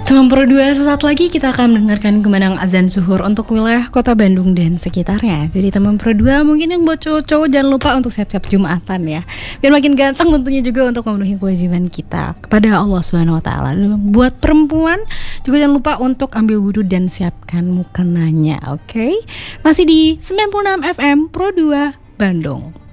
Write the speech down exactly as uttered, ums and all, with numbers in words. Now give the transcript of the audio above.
Teman Pro dua, sesaat lagi kita akan mendengarkan kumandang azan zuhur untuk wilayah kota Bandung dan sekitarnya. Jadi teman Pro dua, mungkin yang buat cowok-cowok jangan lupa untuk siap-siap Jumatan ya. Biar makin ganteng tentunya juga untuk memenuhi kewajiban kita kepada Allah Subhanahu wa taala. Buat perempuan juga jangan lupa untuk ambil wudhu dan siapkan mukenanya, oke? Okay? Masih di sembilan puluh enam F M Pro dua Bandung.